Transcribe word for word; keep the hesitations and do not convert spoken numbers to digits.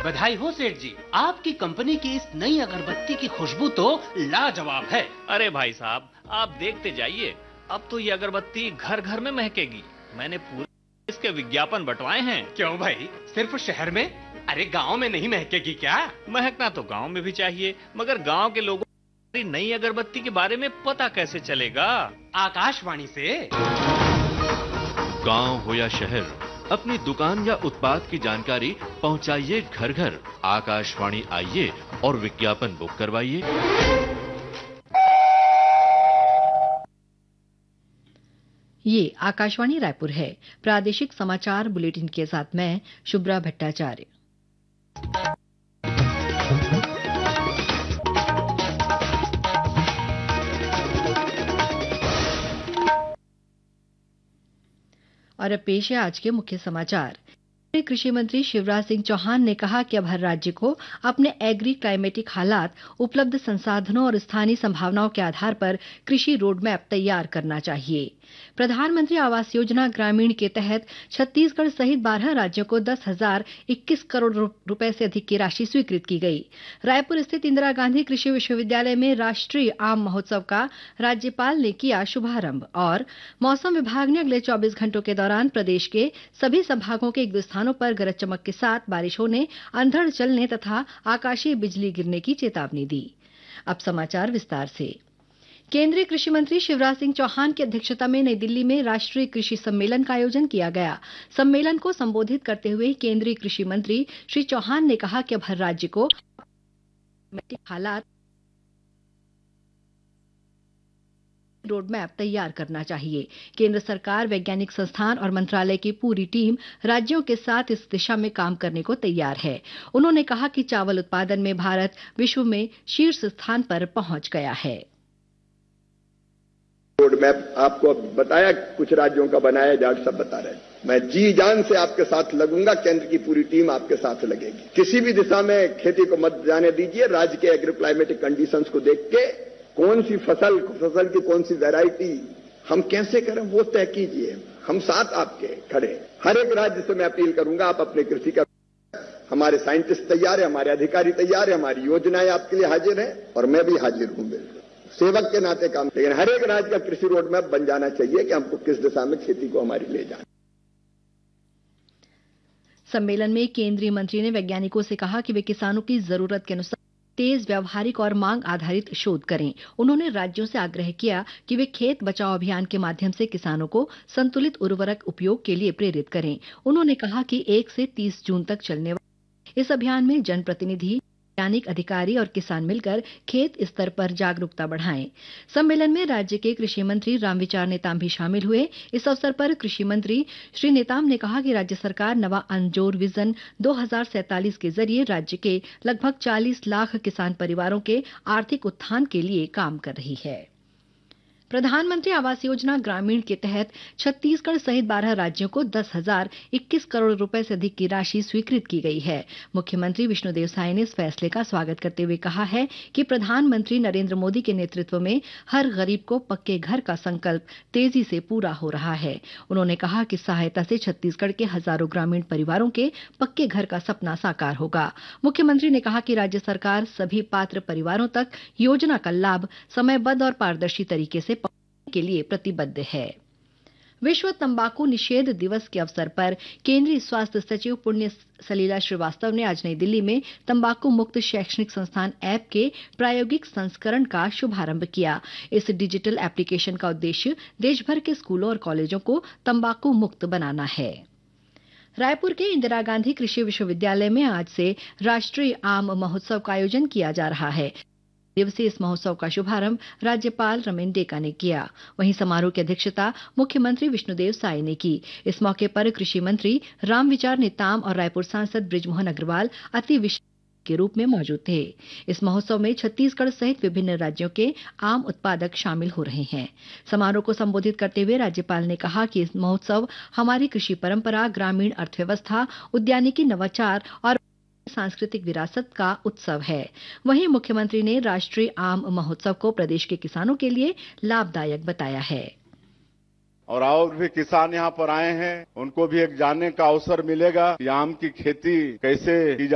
बधाई हो सेठ जी, आपकी कंपनी की इस नई अगरबत्ती की खुशबू तो लाजवाब है। अरे भाई साहब, आप देखते जाइए, अब तो ये अगरबत्ती घर घर में महकेगी। मैंने पूरे इसके विज्ञापन बंटवाए हैं। क्यों भाई, सिर्फ शहर में? अरे गांव में नहीं महकेगी क्या? महकना तो गांव में भी चाहिए, मगर गांव के लोगों को नई अगरबत्ती के बारे में पता कैसे चलेगा? आकाशवाणी से। गांव हो या शहर, अपनी दुकान या उत्पाद की जानकारी पहुंचाइए घर घर। आकाशवाणी आइए और विज्ञापन बुक करवाइए। ये आकाशवाणी रायपुर है। प्रादेशिक समाचार बुलेटिन के साथ मैं शुभ्रा भट्टाचार्य। और अब पेश है आज के मुख्य समाचार। कृषि मंत्री शिवराज सिंह चौहान ने कहा कि अब हर राज्य को अपने एग्री क्लाइमेटिक हालात, उपलब्ध संसाधनों और स्थानीय संभावनाओं के आधार पर कृषि रोडमैप तैयार करना चाहिए। प्रधानमंत्री आवास योजना ग्रामीण के तहत छत्तीसगढ़ सहित बारह राज्यों को दस हजार इक्कीस करोड़ रुपए से अधिक की राशि स्वीकृत की गई। रायपुर स्थित इंदिरा गांधी कृषि विश्वविद्यालय में राष्ट्रीय आम महोत्सव का राज्यपाल ने किया शुभारंभ। और मौसम विभाग ने अगले चौबीस घंटों के दौरान प्रदेश के सभी संभागों के एक दो स्थानों पर गरज चमक के साथ बारिश होने, अंधड़ चलने तथा आकाशीय बिजली गिरने की चेतावनी दी। अब समाचार विस्तार से। केंद्रीय कृषि मंत्री शिवराज सिंह चौहान की अध्यक्षता में नई दिल्ली में राष्ट्रीय कृषि सम्मेलन का आयोजन किया गया। सम्मेलन को संबोधित करते हुए केंद्रीय कृषि मंत्री श्री चौहान ने कहा कि अब हर राज्य को हालात रोडमैप तैयार करना चाहिए। केंद्र सरकार, वैज्ञानिक संस्थान और मंत्रालय की पूरी टीम राज्यों के साथ इस दिशा में काम करने को तैयार है। उन्होंने कहा कि चावल उत्पादन में भारत विश्व में शीर्ष स्थान पर पहुंच गया है। रोड मैप आपको बताया, कुछ राज्यों का बनाया, डॉक्टर साहब बता रहे हैं। मैं जी जान से आपके साथ लगूंगा, केंद्र की पूरी टीम आपके साथ लगेगी। किसी भी दिशा में खेती को मत जाने दीजिए। राज्य के एग्री क्लाइमेटिक कंडीशंस को देख के कौन सी फसल फसल की कौन सी वैरायटी हम कैसे करें वो तय कीजिए। हम साथ आपके खड़े। हर एक राज्य से मैं अपील करूंगा, आप अपने कृषि का, हमारे साइंटिस्ट तैयार है, हमारे अधिकारी तैयार है, हमारी योजनाएं आपके लिए हाजिर है और मैं भी हाजिर हूं। बिल्कुल सेवक के नाते काम, लेकिन हर एक राज्य का कृषि रोड मैप बन जाना चाहिए कि हमको किस दिशा में खेती को हमारी ले जाना। सम्मेलन में केंद्रीय मंत्री ने वैज्ञानिकों से कहा कि वे किसानों की जरूरत के अनुसार तेज, व्यावहारिक और मांग आधारित शोध करें। उन्होंने राज्यों से आग्रह किया कि वे खेत बचाओ अभियान के माध्यम से किसानों को संतुलित उर्वरक उपयोग के लिए प्रेरित करें। उन्होंने कहा कि एक से तीस जून तक चलने वाले इस अभियान में जनप्रतिनिधि, वैज्ञानिक अधिकारी और किसान मिलकर खेत स्तर पर जागरूकता बढ़ाएं। सम्मेलन में राज्य के कृषि मंत्री रामविचार नेताम भी शामिल हुए। इस अवसर पर कृषि मंत्री श्री नेताम ने कहा कि राज्य सरकार नवा अंजोर विजन दो हजार सैंतालीस के जरिए राज्य के लगभग चालीस लाख किसान परिवारों के आर्थिक उत्थान के लिए काम कर रही है। प्रधानमंत्री आवास योजना ग्रामीण के तहत छत्तीसगढ़ सहित बारह राज्यों को दस हजार इक्कीस करोड़ रुपए से अधिक की राशि स्वीकृत की गई है। मुख्यमंत्री विष्णुदेव साय ने इस फैसले का स्वागत करते हुए कहा है कि प्रधानमंत्री नरेंद्र मोदी के नेतृत्व में हर गरीब को पक्के घर का संकल्प तेजी से पूरा हो रहा है। उन्होंने कहा कि सहायता से छत्तीसगढ़ के हजारों ग्रामीण परिवारों के पक्के घर का सपना साकार होगा। मुख्यमंत्री ने कहा कि राज्य सरकार सभी पात्र परिवारों तक योजना का लाभ समयबद्ध और पारदर्शी तरीके से के लिए प्रतिबद्ध है। विश्व तंबाकू निषेध दिवस के अवसर पर केंद्रीय स्वास्थ्य सचिव पुण्य सलीला श्रीवास्तव ने आज नई दिल्ली में तंबाकू मुक्त शैक्षणिक संस्थान ऐप के प्रायोगिक संस्करण का शुभारंभ किया। इस डिजिटल एप्लीकेशन का उद्देश्य देश भर के स्कूलों और कॉलेजों को तंबाकू मुक्त बनाना है। रायपुर के इंदिरा गांधी कृषि विश्वविद्यालय में आज से राष्ट्रीय आम महोत्सव का आयोजन किया जा रहा है। दिवसीय इस महोत्सव का शुभारंभ राज्यपाल रमेन डेका ने किया। वहीं समारोह की अध्यक्षता मुख्यमंत्री विष्णुदेव साय ने की। इस मौके पर कृषि मंत्री रामविचार नेताम और रायपुर सांसद बृजमोहन अग्रवाल अति विशेष के रूप में मौजूद थे। इस महोत्सव में छत्तीसगढ़ सहित विभिन्न राज्यों के आम उत्पादक शामिल हो रहे हैं। समारोह को संबोधित करते हुए राज्यपाल ने कहा कि इस महोत्सव हमारी कृषि परंपरा, ग्रामीण अर्थव्यवस्था, उद्यानिकी नवाचार और सांस्कृतिक विरासत का उत्सव है। वहीं मुख्यमंत्री ने राष्ट्रीय आम महोत्सव को प्रदेश के किसानों के लिए लाभदायक बताया है। और और भी किसान यहाँ पर आए हैं, उनको भी एक जानने का अवसर मिलेगा कि आम की खेती कैसे की